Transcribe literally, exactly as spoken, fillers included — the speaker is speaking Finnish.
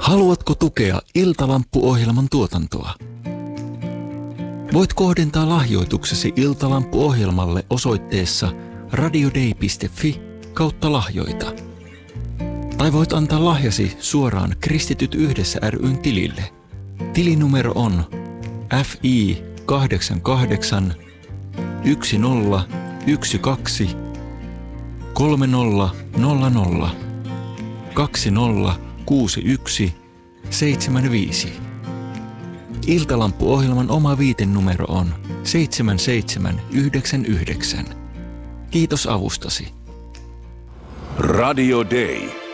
Haluatko tukea Iltalampu-ohjelman tuotantoa? Voit kohdentaa lahjoituksesi Iltalampu-ohjelmalle osoitteessa radiodei piste fi kautta lahjoita. Tai voit antaa lahjasi suoraan Kristityt yhdessä ry:n tilille. Tilinumero on F I kahdeksan kahdeksan yksi nolla yksi kaksi kolme nolla nolla nolla kaksi nolla kuusi yksi seitsemän viisi. Iltalampu-ohjelman oma viitenumero on seitsemän seitsemän yhdeksän yhdeksän. Kiitos avustasi. Radio Day.